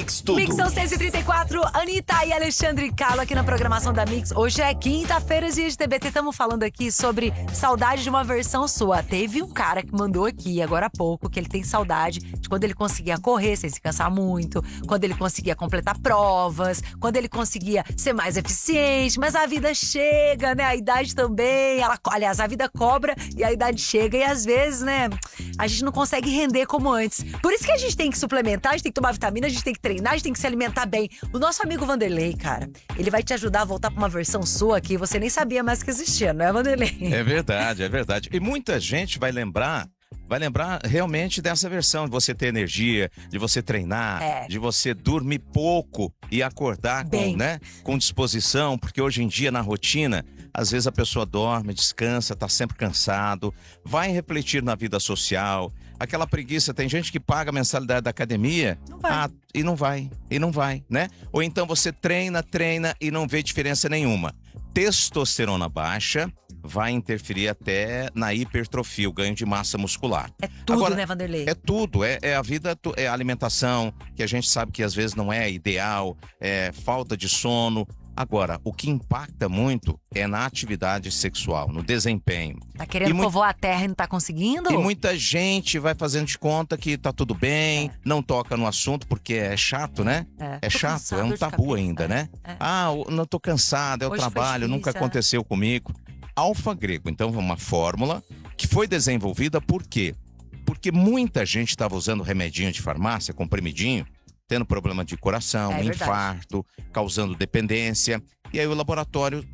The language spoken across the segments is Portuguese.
Mix Tudo. Mix são 634, Anitta e Alexandre Calo aqui na programação da Mix. Hoje é quinta-feira, dia de TBT. Estamos falando aqui sobre saudade de uma versão sua. Teve um cara que mandou aqui, agora há pouco, que ele tem saudade de quando ele conseguia correr sem se cansar muito, quando ele conseguia completar provas, quando ele conseguia ser mais eficiente. Mas a vida chega, né? A idade também. Aliás, a vida cobra e a idade chega. E às vezes, né, a gente não consegue render como antes. Por isso que a gente tem que suplementar, a gente tem que tomar vitamina, a gente tem que treinar, a gente tem que se alimentar bem. O nosso amigo Vanderlei, cara, ele vai te ajudar a voltar pra uma versão sua que você nem sabia mais que existia, não é, Vanderlei? É verdade, é verdade. E muita gente vai lembrar realmente dessa versão, de você ter energia, de você treinar, de você dormir pouco e acordar com disposição, porque hoje em dia na rotina, às vezes a pessoa dorme, descansa, tá sempre cansado, vai refletir na vida social, aquela preguiça, tem gente que paga a mensalidade da academia e não vai, né? Ou então você treina e não vê diferença nenhuma. Testosterona baixa vai interferir até na hipertrofia, o ganho de massa muscular. É tudo, agora, né, Vanderlei? É tudo, é a vida, é a alimentação, que a gente sabe que às vezes não é ideal, é falta de sono. Agora, o que impacta muito é na atividade sexual, no desempenho. Tá querendo povoar a terra e não tá conseguindo? E muita gente vai fazendo de conta que tá tudo bem, não toca no assunto, porque é chato, né? É chato, cansado, é um tabu ainda, né? Não tô cansado, é o trabalho, nunca aconteceu comigo. Alfa Grego, então, é uma fórmula que foi desenvolvida por quê? Porque muita gente estava usando remedinho de farmácia, comprimidinho, tendo problema de coração, infarto, causando dependência. E aí o laboratório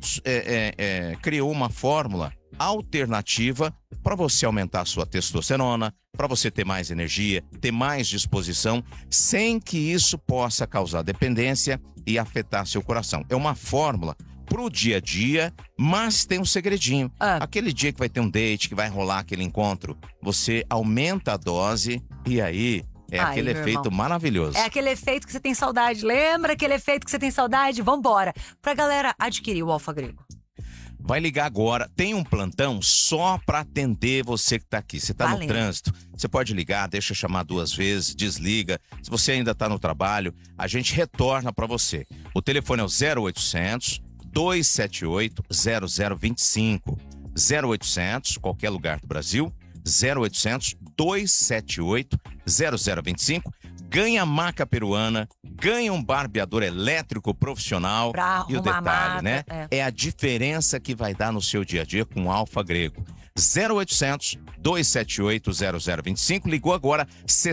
criou uma fórmula alternativa para você aumentar a sua testosterona, para você ter mais energia, ter mais disposição, sem que isso possa causar dependência e afetar seu coração. É uma fórmula pro dia a dia, mas tem um segredinho. Aquele dia que vai ter um date, que vai rolar aquele encontro, você aumenta a dose e aí aquele efeito maravilhoso. É aquele efeito que você tem saudade. Lembra aquele efeito que você tem saudade? Vambora. Pra galera adquirir o Alfa Grego. Vai ligar agora, tem um plantão só para atender você que tá aqui. Você tá no trânsito, você pode ligar, deixa eu chamar 2 vezes, desliga. Se você ainda tá no trabalho, a gente retorna para você. O telefone é o 0800 278 0025. 0800, qualquer lugar do Brasil, 0800 278 0025. Ganha maca peruana, ganha um barbeador elétrico profissional. E o detalhe, né? É a diferença que vai dar no seu dia a dia com o Alfa Grego. 0800 278 0025. Ligou agora,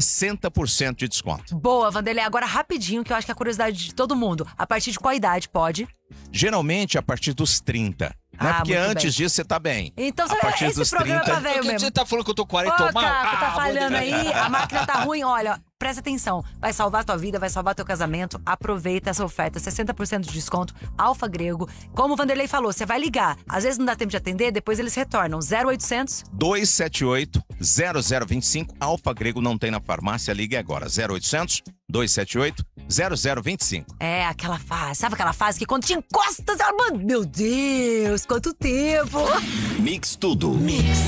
60% de desconto. Boa, Vanderlei. Agora rapidinho, que eu acho que é a curiosidade de todo mundo. A partir de qual idade pode? Geralmente a partir dos 30. Né? Porque antes disso você tá bem. Então, a partir esse dos programa 30... tá velho mesmo. Você tá falando que eu tô 40 mal? Caco, tá falhando aí, a máquina tá ruim. Olha, presta atenção. Vai salvar tua vida, vai salvar teu casamento. Aproveita essa oferta, 60% de desconto, Alfa Grego. Como o Vanderlei falou, você vai ligar. Às vezes não dá tempo de atender, depois eles retornam. 0800 278 0025. Alfa Grego não tem na farmácia, ligue agora. 0800 278 0025. É, aquela fase. Sabe aquela fase que quando te encosta, você fala, meu Deus, quanto tempo. Mix Tudo. Mix.